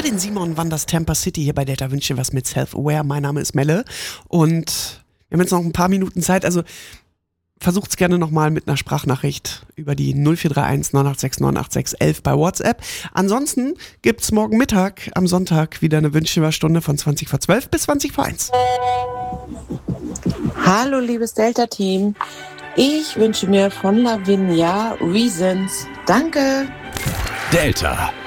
den Simon Wanders Tampa City hier bei Delta Wünsche was mit Self-Aware. Mein Name ist Melle und wir haben jetzt noch ein paar Minuten Zeit, also versucht's gerne nochmal mit einer Sprachnachricht über die 0431 986 986 11 bei WhatsApp. Ansonsten gibt's morgen Mittag am Sonntag wieder eine Wünschenstunde von 20 vor 12 bis 20 vor 1. Hallo liebes Delta-Team, ich wünsche mir von Lavinia Reasons. Danke. Delta.